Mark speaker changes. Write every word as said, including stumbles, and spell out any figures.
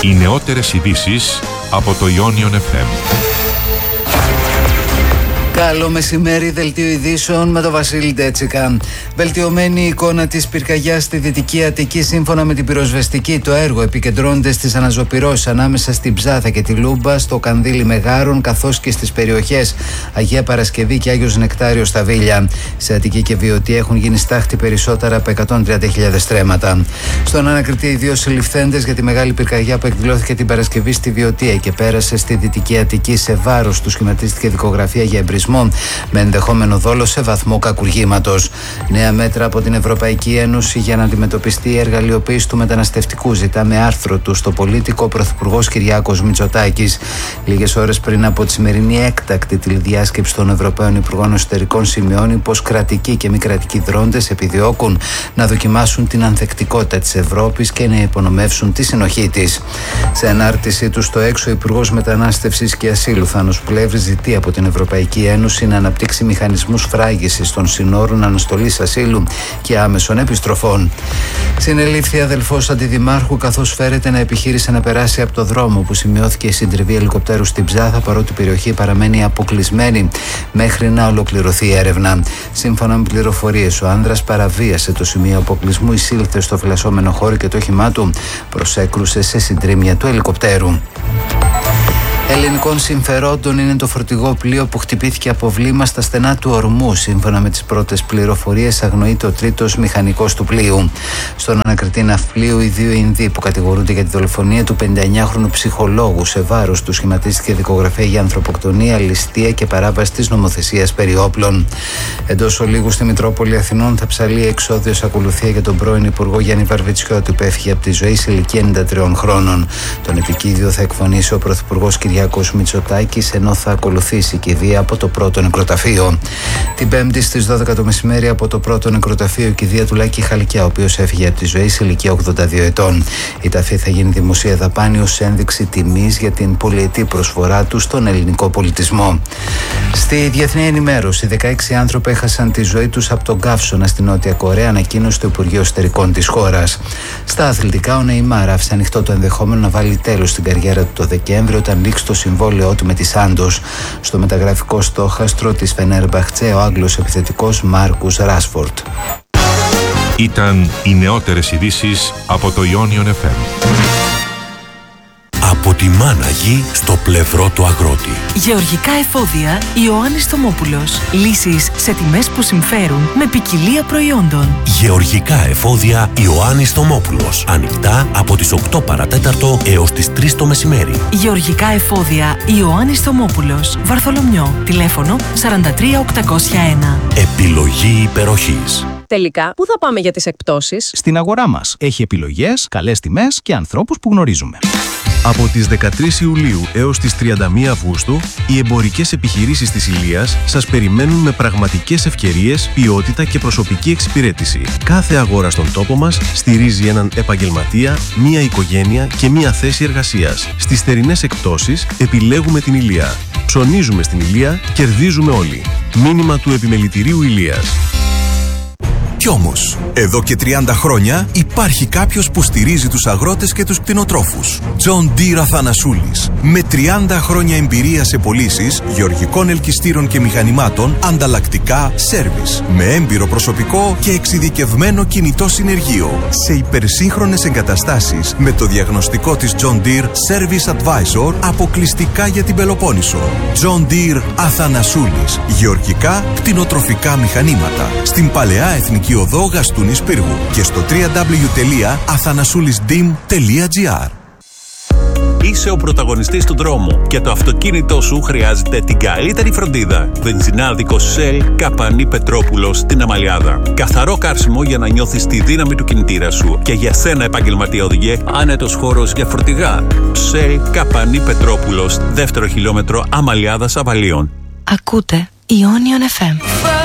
Speaker 1: Οι νεότερες ειδήσεις από το Ionion εφ εμ.
Speaker 2: Καλό μεσημέρι, δελτίο ειδήσεων με τον Βασίλη Ντέτσικα. Βελτιωμένη εικόνα της πυρκαγιάς στη Δυτική Αττική σύμφωνα με την πυροσβεστική. Το έργο επικεντρώνεται στις αναζωπυρώσεις ανάμεσα στην Ψάθα και τη Λούμπα, στο Κανδύλι Μεγάρων, καθώς και στις περιοχές Αγία Παρασκευή και Άγιος Νεκτάριος στα Βίλια. Σε Αττική και Βιωτή έχουν γίνει στάχτη περισσότερα από εκατόν τριάντα χιλιάδες στρέμματα. Στον ανακριτή, οι δύο συλληφθέντες για τη μεγάλη πυρκαγιά που εκδηλώθηκε την Παρασκευή στη Βιωτία και πέρασε στη Δυτική Αττική, σε βάρος του σχηματίστηκε δικογραφία για εμπρισμό με ενδεχόμενο δόλο σε βαθμό κακουργήματος. Νέα μέτρα από την Ευρωπαϊκή Ένωση για να αντιμετωπιστεί η εργαλειοποίηση του μεταναστευτικού, ζητά με άρθρο του στο Πολίτικο ο Πρωθυπουργός Κυριάκος Μητσοτάκης. Λίγες ώρες πριν από τη σημερινή έκτακτη τηλεδιάσκεψη των Ευρωπαίων Υπουργών Εσωτερικών, σημειώνει πως κρατικοί και μη κρατικοί δρόντες επιδιώκουν να δοκιμάσουν την ανθεκτικότητα της Ευρώπης και να υπονομεύσουν τη συνοχή της. Σε ανάρτησή του στο έξω, ο Υπουργός Μετανάστευσης και Ασύλου Θάνος Πλεύρης ζητεί από την Ευρωπαϊκή Ένωση να αναπτύξει μηχανισμούς φράγισης των συνόρων, αναστολής ασύλου και άμεσων επιστροφών. Συνελήφθη αδελφός αντιδημάρχου καθώς φέρεται να επιχείρησε να περάσει από το δρόμο που σημειώθηκε η συντριβή ελικοπτέρου στην Ψάθα, παρότι η περιοχή παραμένει αποκλεισμένη μέχρι να ολοκληρωθεί η έρευνα. Σύμφωνα με πληροφορίες, ο άνδρας παραβίασε το σημείο αποκλεισμού, εισήλθε στο φυλασσόμενο χώρο και το όχημά του προσέκρουσε σε συντρίμμια του ελικοπτέρου. Ελληνικών συμφερόντων είναι το φορτηγό πλοίο που χτυπήθηκε από βλήμα στα στενά του Ορμού. Σύμφωνα με τις πρώτες πληροφορίες, αγνοείται ο τρίτος μηχανικός του πλοίου. Στον ανακριτή ναυπλίου, οι δύο Ινδοί που κατηγορούνται για τη δολοφονία του πενηνταεννιάχρονου ψυχολόγου σε βάρος του σχηματίστηκε δικογραφία για ανθρωποκτονία, ληστεία και παράβαση της νομοθεσίας περί όπλων. Εντός ολίγου στη Μητρόπολη Αθηνών θα ψαλεί εξόδιος ακολουθία για τον πρώην Υπουργό Γιάννη Βαρβιτσιώτη που έφυγε από τη ζωή σε ηλικία ενενήντα τριών χρόνων. Τον επικίδιο θα εκφωνήσει ο Πρωθυπουργός Κυριάκος Μητσοτάκης, ενώ θα ακολουθήσει κηδεία από το πρώτο νεκροταφείο. Την Πέμπτη στις δώδεκα το μεσημέρι από το πρώτο νεκροταφείο κηδεία του Λάκη Χαλκιά, ο οποίος έφυγε από τη ζωή σε ηλικία ογδόντα δύο ετών. Η ταφή θα γίνει δημοσία δαπάνη ως ένδειξη τιμής για την πολυετή προσφορά του στον ελληνικό πολιτισμό. Στη διεθνή ενημέρωση, δεκαέξι άνθρωποι έχασαν τη ζωή τους από τον καύσωνα στη Νότια Κορέα, ανακοίνωσε το Υπουργείο Εσωτερικών της χώρας. Στα αθλητικά, ο Νεϊμάρ άφησε ανοιχτό το ενδεχόμενο να βάλει τέλος στην καριέρα του το Δεκέμβριο όταν λήξει το συμβόλαιό του με τη Σάντος. Στο μεταγραφικό στόχαστρο της Φενέρμπαχτσε, ο Άγγλος επιθετικός Μάρκους Ράσφορντ.
Speaker 1: Ήταν οι νεότερες ειδήσεις από το Ionion εφ εμ.
Speaker 3: Από τη μάνα γη στο πλευρό του αγρότη.
Speaker 4: Γεωργικά εφόδια Ιωάννης Θωμόπουλος. Λύσεις σε τιμές που συμφέρουν με ποικιλία προϊόντων.
Speaker 3: Γεωργικά εφόδια Ιωάννης Θωμόπουλος. Ανοιχτά από τις οκτώ παρατέταρτο έως τις τρεις το μεσημέρι.
Speaker 4: Γεωργικά εφόδια Ιωάννης Θωμόπουλος. Βαρθολομιό. Τηλέφωνο σαράντα τρία οκτακόσια ένα.
Speaker 3: Επιλογή υπεροχής.
Speaker 5: Τελικά, πού θα πάμε για τις εκπτώσεις?
Speaker 6: Στην αγορά μας. Έχει επιλογές, καλές τιμές και ανθρώπους που γνωρίζουμε.
Speaker 7: Από τις δεκατρείς Ιουλίου έως τις τριάντα μία Αυγούστου, οι εμπορικές επιχειρήσεις της Ηλίας σας περιμένουν με πραγματικές ευκαιρίες, ποιότητα και προσωπική εξυπηρέτηση. Κάθε αγορά στον τόπο μας στηρίζει έναν επαγγελματία, μία οικογένεια και μία θέση εργασίας. Στις θερινές εκπτώσεις επιλέγουμε την Ηλία. Ψωνίζουμε στην Ηλία, κερδίζουμε όλοι. Μήνυμα του Επιμελητηρίου Ηλίας.
Speaker 8: Κι όμως, εδώ και τριάντα χρόνια υπάρχει κάποιος που στηρίζει τους αγρότες και τους κτηνοτρόφους. John Deere Αθανασούλης. Με τριάντα χρόνια εμπειρία σε πωλήσεις γεωργικών ελκυστήρων και μηχανημάτων, ανταλλακτικά, σέρβις. Με έμπειρο προσωπικό και εξειδικευμένο κινητό συνεργείο. Σε υπερσύγχρονες εγκαταστάσεις με το διαγνωστικό της John Deere Service Advisor αποκλειστικά για την Πελοπόννησο. John Deere Αθανασούλης. Γεωργικά, κτηνοτροφικά μηχανήματα. Στην Παλαιά Εθνική Οδό Γαστούνης Πύργου και στο double-u double-u double-u τελεία αθανασούλισdim τελεία gr.
Speaker 9: Είσαι ο πρωταγωνιστής του δρόμου και το αυτοκίνητό σου χρειάζεται την καλύτερη φροντίδα. Βενζινάδικος Shell Καπανή Πετρόπουλος στην Αμαλιάδα. Καθαρό κάρσιμο για να νιώθεις τη δύναμη του κινητήρα σου. Και για σένα, επαγγελματία οδηγέ, άνετος χώρος για φορτηγά. Shell Καπανή Πετρόπουλος, δεύτερο χιλιόμετρο Αμαλιάδας Αβαλίων.
Speaker 4: Ακούτε Ionion εφ εμ.